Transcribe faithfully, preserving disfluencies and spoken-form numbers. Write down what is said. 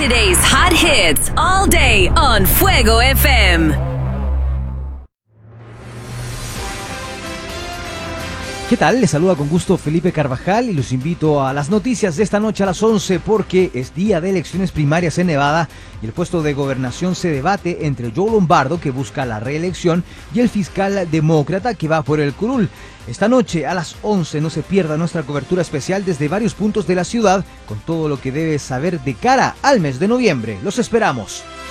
Today's hot hits all day on Fuego F M. ¿Qué tal? Les saluda con gusto Felipe Carvajal y los invito a las noticias de esta noche a las once porque es día de elecciones primarias en Nevada y el puesto de gobernación se debate entre Joe Lombardo, que busca la reelección, y el fiscal demócrata que va por el curul. Esta noche a las once no se pierda nuestra cobertura especial desde varios puntos de la ciudad con todo lo que debes saber de cara al mes de noviembre. Los esperamos.